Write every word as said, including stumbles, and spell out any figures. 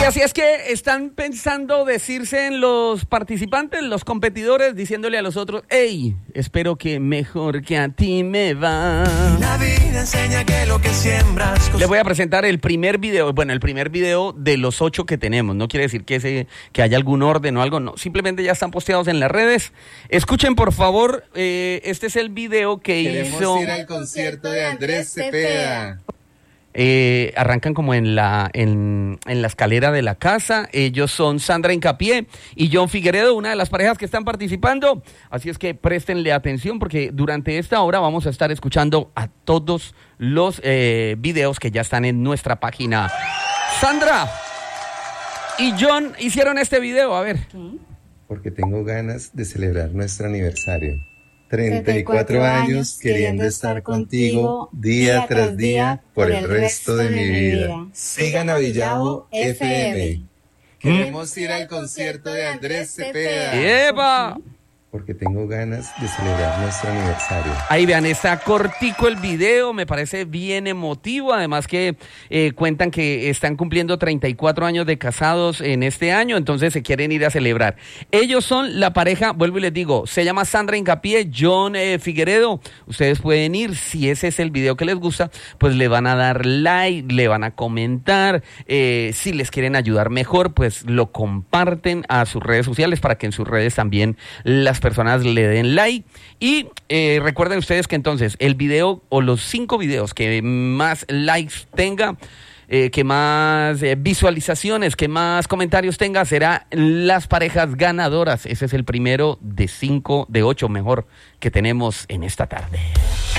así es que están pensando decirse en los participantes, los competidores, diciéndole a los otros, hey, espero que mejor que a ti me va. La vida enseña que lo que siembras... Les voy a presentar el primer video, bueno, el primer video de los ocho que tenemos. No quiere decir que, ese, que haya algún orden o algo, no. Simplemente ya están posteados en las redes. Escuchen, por favor, eh, este es el video que Queremos hizo... ir al concierto de Andrés Cepeda. Eh, arrancan como en la, en, en la escalera de la casa. Ellos son Sandra Hincapié y John Figueredo, una de las parejas que están participando. Así es que préstenle atención porque durante esta hora vamos a estar escuchando a todos los eh, videos que ya están en nuestra página. Sandra y John hicieron este video, a ver. Porque tengo ganas de celebrar nuestro aniversario. treinta y cuatro años queriendo estar contigo día tras día por el resto de mi vida. Sigan a Villavo F M. Queremos ir al concierto de Andrés Cepeda. ¡Eva! Porque tengo ganas de celebrar nuestro aniversario. Ahí vean, está cortico el video, me parece bien emotivo, además que eh, cuentan que están cumpliendo treinta y cuatro años de casados en este año, entonces se quieren ir a celebrar. Ellos son la pareja, vuelvo y les digo, se llama Sandra Hincapié, John eh, Figueredo. Ustedes pueden ir, si ese es el video que les gusta, pues le van a dar like, le van a comentar, eh, si les quieren ayudar mejor, pues lo comparten a sus redes sociales para que en sus redes también las personas le den like. Y eh, recuerden ustedes que entonces el video o los cinco videos que más likes tenga, eh, que más eh, visualizaciones, que más comentarios tenga, será las parejas ganadoras. Ese es el primero de cinco, de ocho mejor, que tenemos en esta tarde.